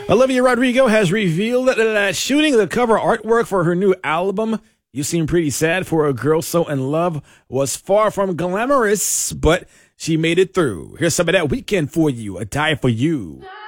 Olivia Rodrigo has revealed that shooting the cover artwork for her new album, You Seem Pretty Sad for a Girl So in Love, was far from glamorous, but she made it through. Here's some of that weekend for you, A Die For You.